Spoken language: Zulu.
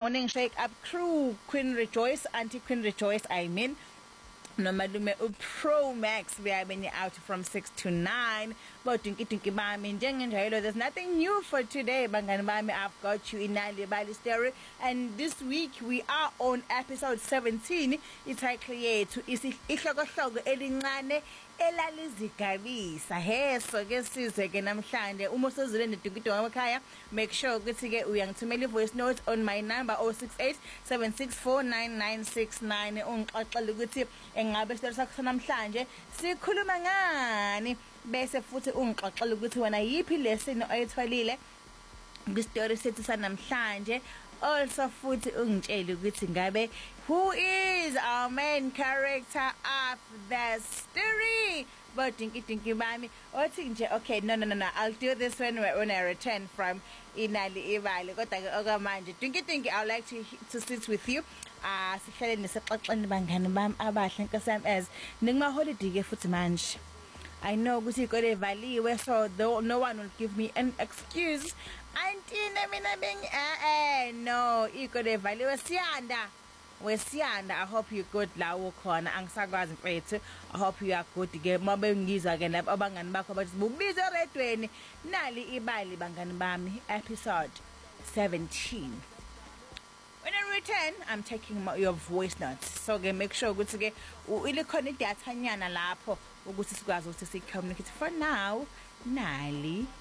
morning shake up crew, Queen Rejoice, Auntie Queen Rejoice, I mean. Nomalume Pro Max been out from 6 to 9 but Dinky Bami Jengenjalo, there's nothing new for today. Bangani Bami, I've got you in Nali Bali story, and this week we are on episode 17. It's clear to ihloko elincane elalizigabisa heso ke sizwe ke namhlanje uma usozule nedukito emakhaya. Make sure ukuthi ke uyangithumela voice note on my number 0687649969 ungixoxela ukuthi engabe isitori sakho namhlanje sikhuluma ngani, bese futhi ungixoxela ukuthi wena yipi lesson oyithwalile kwistory sethu sanamhlanje. Also futhi ungitshela ukuthi ngabe who is our main character of the story. But Dinky Bami, okay, no, I'll do this when I return from Inali Ibali. Dinky, I'd like to sit with you. Sihlale nisexoxeni bangani bami abahle nkosami as ningma holiday ke futhi manje. I know ukuthi ikole valiwe, so no one will give me an excuse. Auntie mina no, ikole valiwe siyanda. Wesiyanda, I hope you good la ukhona angisakwazi mfethu. I hope you are good ke mabe ngizwa ke lapha abangani bakho bathi bubizo redweni nali ibali bangani bami episode 17. When I return, I'm taking your voice notes. So make sure ukuthi ke ilikhona idatha nyana lapho ukuthi sikwazi ukuthi communicate. For now, nali